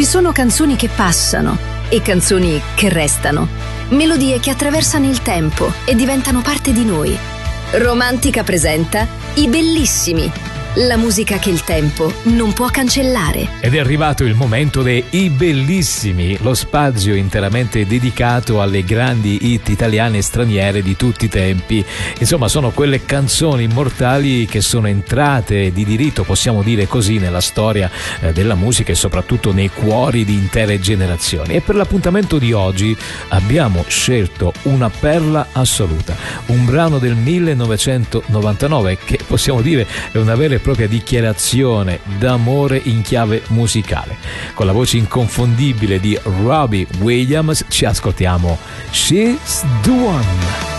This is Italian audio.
Ci sono canzoni che passano e canzoni che restano. Melodie che attraversano il tempo e diventano parte di noi. Romantica presenta I Bellissimi. La musica che il tempo non può cancellare. Ed è arrivato il momento dei I Bellissimi, lo spazio interamente dedicato alle grandi hit italiane e straniere di tutti i tempi. Insomma, sono quelle canzoni immortali che sono entrate di diritto, possiamo dire così, nella storia della musica e soprattutto nei cuori di intere generazioni. E per l'appuntamento di oggi abbiamo scelto una perla assoluta, un brano del 1999 che possiamo dire è una vera e propria dichiarazione d'amore in chiave musicale. Con la voce inconfondibile di Robbie Williams ci ascoltiamo She's the One.